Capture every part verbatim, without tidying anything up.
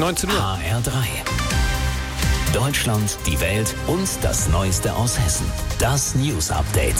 neunzehn Uhr. H R drei. Deutschland, die Welt und das Neueste aus Hessen. Das News Update.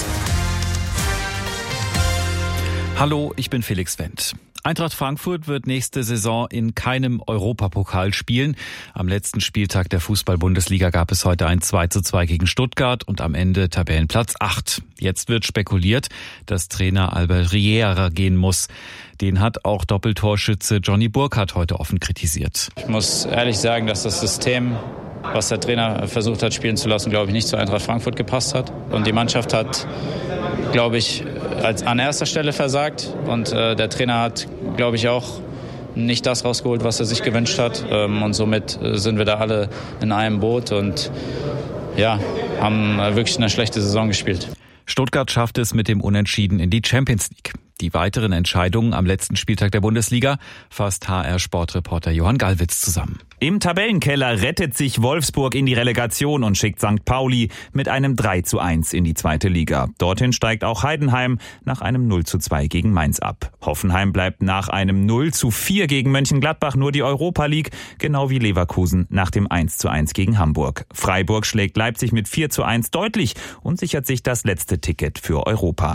Hallo, ich bin Felix Wendt. Eintracht Frankfurt wird nächste Saison in keinem Europapokal spielen. Am letzten Spieltag der Fußball-Bundesliga gab es heute ein zwei zu zwei gegen Stuttgart und am Ende Tabellenplatz acht. Jetzt wird spekuliert, dass Trainer Albert Riera gehen muss. Den hat auch Doppeltorschütze Johnny Burkhardt heute offen kritisiert. Ich muss ehrlich sagen, dass das System, was der Trainer versucht hat spielen zu lassen, glaube ich, nicht zu Eintracht Frankfurt gepasst hat. Und die Mannschaft hat, glaube ich, als an erster Stelle versagt. Und äh, der Trainer hat, glaube ich, auch nicht das rausgeholt, was er sich gewünscht hat. Ähm, und somit sind wir da alle in einem Boot und ja, haben wirklich eine schlechte Saison gespielt. Stuttgart schafft es mit dem Unentschieden in die Champions League. Die weiteren Entscheidungen am letzten Spieltag der Bundesliga fasst H R-Sportreporter Johann Gallwitz zusammen. Im Tabellenkeller rettet sich Wolfsburg in die Relegation und schickt Sankt Pauli mit einem drei zu eins in die zweite Liga. Dorthin steigt auch Heidenheim nach einem null zu zwei gegen Mainz ab. Hoffenheim bleibt nach einem null zu vier gegen Mönchengladbach nur die Europa League, genau wie Leverkusen nach dem eins zu eins gegen Hamburg. Freiburg schlägt Leipzig mit vier zu eins deutlich und sichert sich das letzte Ticket für Europa.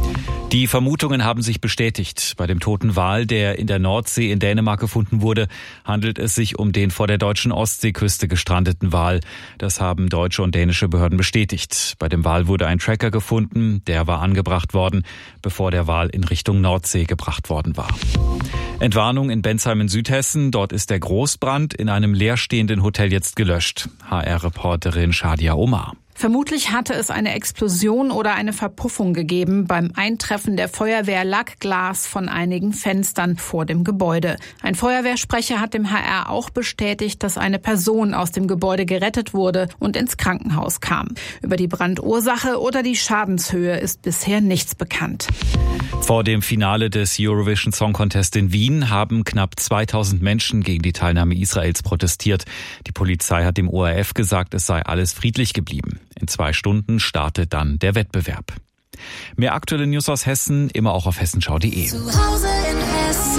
Die Vermutungen haben sich bestätigt. Bei dem toten Wal, der in der Nordsee in Dänemark gefunden wurde, handelt es sich um den vor der deutschen Ostseeküste gestrandeten Wal. Das haben deutsche und dänische Behörden bestätigt. Bei dem Wal wurde ein Tracker gefunden, der war angebracht worden, bevor der Wal in Richtung Nordsee gebracht worden war. Entwarnung in Bensheim in Südhessen. Dort ist der Großbrand in einem leerstehenden Hotel jetzt gelöscht. H R-Reporterin Shadia Omar. Vermutlich hatte es eine Explosion oder eine Verpuffung gegeben. Beim Eintreffen der Feuerwehr lag Glas von einigen Fenstern vor dem Gebäude. Ein Feuerwehrsprecher hat dem H R auch bestätigt, dass eine Person aus dem Gebäude gerettet wurde und ins Krankenhaus kam. Über die Brandursache oder die Schadenshöhe ist bisher nichts bekannt. Vor dem Finale des Eurovision Song Contest in Wien haben knapp zweitausend Menschen gegen die Teilnahme Israels protestiert. Die Polizei hat dem O R F gesagt, es sei alles friedlich geblieben. In zwei Stunden startet dann der Wettbewerb. Mehr aktuelle News aus Hessen, immer auch auf hessenschau punkt de. Zu Hause in Hessen.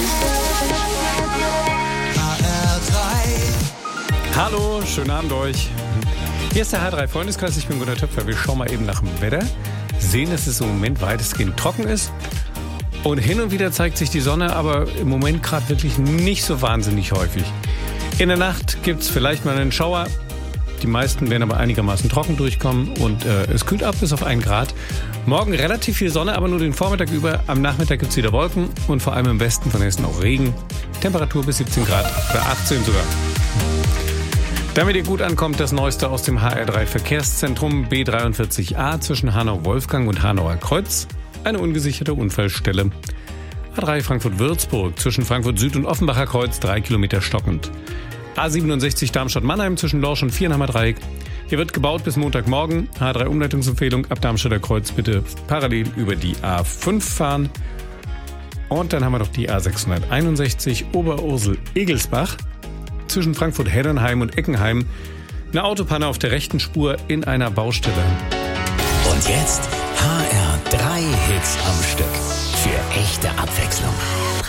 H R drei. Hallo, schönen Abend euch. Hier ist der H R drei Freundeskreis, ich bin Gunnar Töpfer. Wir schauen mal eben nach dem Wetter. Sehen, dass es im Moment weitestgehend trocken ist. Und hin und wieder zeigt sich die Sonne, aber im Moment gerade wirklich nicht so wahnsinnig häufig. In der Nacht gibt es vielleicht mal einen Schauer. Die meisten werden aber einigermaßen trocken durchkommen und äh, es kühlt ab bis auf einen Grad. Morgen relativ viel Sonne, aber nur den Vormittag über. Am Nachmittag gibt es wieder Wolken und vor allem im Westen von Hessen auch Regen. Temperatur bis siebzehn Grad oder achtzehn sogar. Damit ihr gut ankommt, das Neueste aus dem H R drei Verkehrszentrum B dreiundvierzig a zwischen Hanau-Wolfgang und Hanauer Kreuz. Eine ungesicherte Unfallstelle. A drei Frankfurt-Würzburg zwischen Frankfurt Süd und Offenbacher Kreuz drei Kilometer stockend. A siebenundsechzig Darmstadt-Mannheim zwischen Lorsch und Viernheimer Dreieck. Hier wird gebaut bis Montagmorgen. H drei Umleitungsempfehlung ab Darmstädter Kreuz bitte parallel über die A fünf fahren. Und dann haben wir noch die A sechshunderteinundsechzig Oberursel-Egelsbach zwischen Frankfurt-Heddernheim und Eckenheim. Eine Autopanne auf der rechten Spur in einer Baustelle. Und jetzt H R drei Hits am Stück. Für echte Abwechslung.